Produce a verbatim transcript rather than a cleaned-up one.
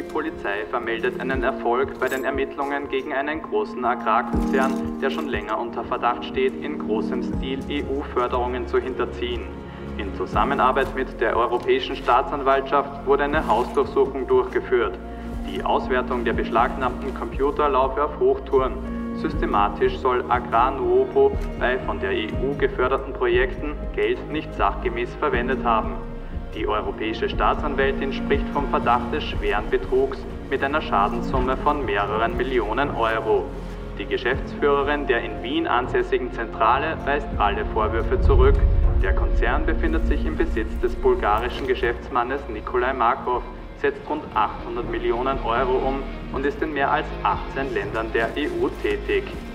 Polizei vermeldet einen Erfolg bei den Ermittlungen gegen einen großen Agrarkonzern, der schon länger unter Verdacht steht, in großem Stil E U-Förderungen zu hinterziehen. In Zusammenarbeit mit der Europäischen Staatsanwaltschaft wurde eine Hausdurchsuchung durchgeführt. Die Auswertung der beschlagnahmten Computer laufe auf Hochtouren. Systematisch soll Agrar-Nuovo bei von der E U geförderten Projekten Geld nicht sachgemäß verwendet haben. Die europäische Staatsanwältin spricht vom Verdacht des schweren Betrugs mit einer Schadenssumme von mehreren Millionen Euro. Die Geschäftsführerin der in Wien ansässigen Zentrale weist alle Vorwürfe zurück. Der Konzern befindet sich im Besitz des bulgarischen Geschäftsmannes Nikolai Markov, setzt rund achthundert Millionen Euro um und ist in mehr als achtzehn Ländern der E U tätig.